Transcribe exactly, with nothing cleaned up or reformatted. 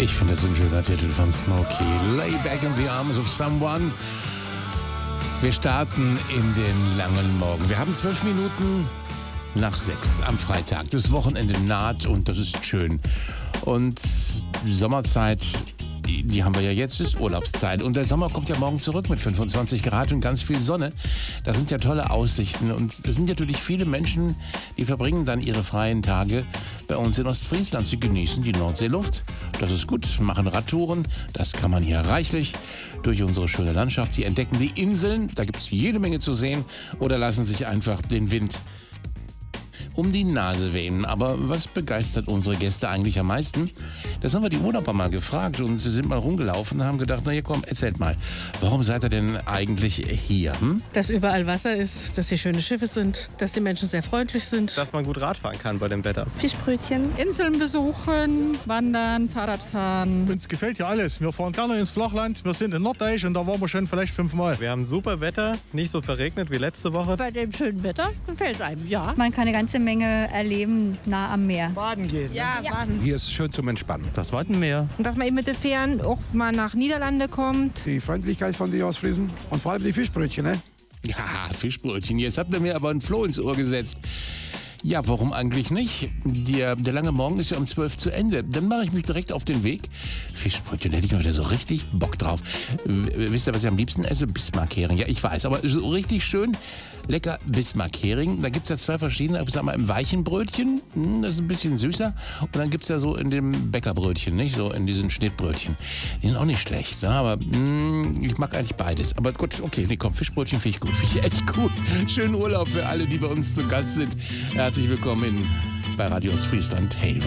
Ich finde das ein schöner Titel von Smokey. Lay back in the arms of someone. Wir starten in den langen Morgen. Wir haben zwölf Minuten nach sechs am Freitag. Das Wochenende naht und das ist schön. Und die Sommerzeit, die, die haben wir ja jetzt, ist Urlaubszeit. Und der Sommer kommt ja morgen zurück mit fünfundzwanzig Grad und ganz viel Sonne. Das sind ja tolle Aussichten. Und es sind natürlich viele Menschen, die verbringen dann ihre freien Tage bei uns in Ostfriesland. Sie genießen die Nordseeluft. Das ist gut, machen Radtouren. Das kann man hier reichlich durch unsere schöne Landschaft. Sie entdecken die Inseln, da gibt es jede Menge zu sehen. Oder lassen sich einfach den Wind um die Nase wehen. Aber was begeistert unsere Gäste eigentlich am meisten? Das haben wir die Urlauber mal gefragt und sie sind mal rumgelaufen und haben gedacht, na hier komm, erzählt mal, warum seid ihr denn eigentlich hier? Hm? Dass überall Wasser ist, dass hier schöne Schiffe sind, dass die Menschen sehr freundlich sind. Dass man gut Radfahren kann bei dem Wetter. Fischbrötchen, Inseln besuchen, wandern, Fahrradfahren. Uns gefällt hier alles. Wir fahren gerne ins Flachland. Wir sind in Norddeich und da waren wir schon vielleicht fünfmal. Wir haben super Wetter, nicht so verregnet wie letzte Woche. Bei dem schönen Wetter gefällt es einem, ja. Man kann eine ganze Menge erleben nah am Meer. Baden gehen. Ja, ja, baden. Hier ist schön zum Entspannen. Das Wattenmeer. Und dass man eben mit den Fähren auch mal nach Niederlande kommt. Die Freundlichkeit von den Ostfriesen und vor allem die Fischbrötchen, ne? Ja, Fischbrötchen. Jetzt habt ihr mir aber ein Floh ins Ohr gesetzt. Ja, warum eigentlich nicht? Der, der lange Morgen ist ja um zwölf zu Ende. Dann mache ich mich direkt auf den Weg. Fischbrötchen, da hätte ich mal wieder so richtig Bock drauf. W- wisst ihr, was ich am liebsten esse? Bismarck-Hering. Ja, ich weiß, aber so richtig schön lecker Bismarck-Hering. Da gibt es ja zwei verschiedene. Ich sag mal, im weichen Brötchen, hm, das ist ein bisschen süßer. Und dann gibt es ja so in dem Bäckerbrötchen, nicht? So in diesen Schnittbrötchen. Die sind auch nicht schlecht, ne? Aber hm, ich mag eigentlich beides. Aber gut, okay, nee, komm, Fischbrötchen finde ich gut. Finde ich echt gut. Schönen Urlaub für alle, die bei uns zu Gast sind. Herzlich willkommen in, bei Radio Ostfriesland. Hey,